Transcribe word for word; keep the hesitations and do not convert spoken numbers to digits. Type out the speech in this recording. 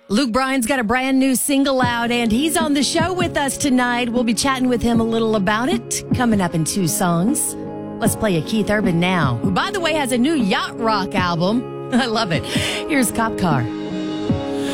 Luke Bryan's got a brand new single out, and he's on the show with us tonight. We'll be chatting with him a little about it, coming up in two songs. Let's play a Keith Urban now, who, by the way, has a new yacht rock album. I love it. Here's Cop Car.